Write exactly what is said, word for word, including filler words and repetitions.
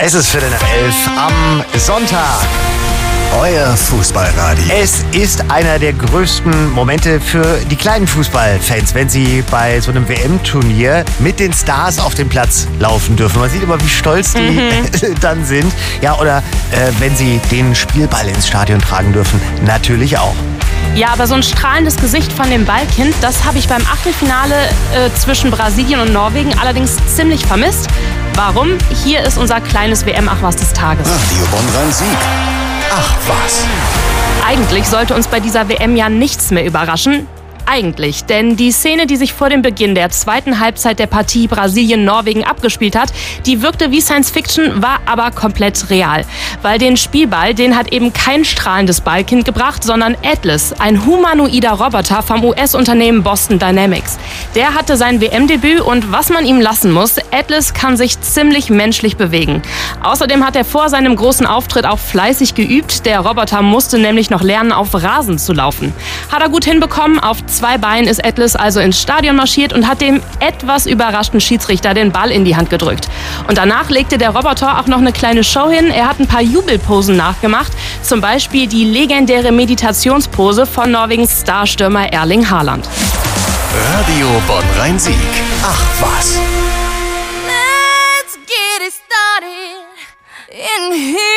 Es ist Viertel nach elf am Sonntag. Euer Fußballradio. Es ist einer der größten Momente für die kleinen Fußballfans, wenn sie bei so einem W M-Turnier mit den Stars auf den Platz laufen dürfen. Man sieht immer, wie stolz die mhm. dann sind. Ja, oder äh, wenn sie den Spielball ins Stadion tragen dürfen, natürlich auch. Ja, aber so ein strahlendes Gesicht von dem Ballkind, das habe ich beim Achtelfinale äh, zwischen Brasilien und Norwegen allerdings ziemlich vermisst. Warum? Hier ist unser kleines W M-Ach was des Tages. Radio Bonn-Rhein-Sieg. Ach was. Eigentlich sollte uns bei dieser W M ja nichts mehr überraschen. Eigentlich, denn die Szene, die sich vor dem Beginn der zweiten Halbzeit der Partie Brasilien-Norwegen abgespielt hat, die wirkte wie Science-Fiction, war aber komplett real. Weil den Spielball, den hat eben kein strahlendes Ballkind gebracht, sondern Atlas, ein humanoider Roboter vom U S-Unternehmen Boston Dynamics. Der hatte sein W M-Debüt und was man ihm lassen muss, Atlas kann sich ziemlich menschlich bewegen. Außerdem hat er vor seinem großen Auftritt auch fleißig geübt. Der Roboter musste nämlich noch lernen, auf Rasen zu laufen. Hat er gut hinbekommen, auf zwei Beinen ist Atlas also ins Stadion marschiert und hat dem etwas überraschten Schiedsrichter den Ball in die Hand gedrückt. Und danach legte der Roboter auch noch eine kleine Show hin. Er hat ein paar Jubelposen nachgemacht, zum Beispiel die legendäre Meditationspose von Norwegens Starstürmer Erling Haaland. Radio Bonn-Rhein-Sieg. Ach was. Let's get it started in here.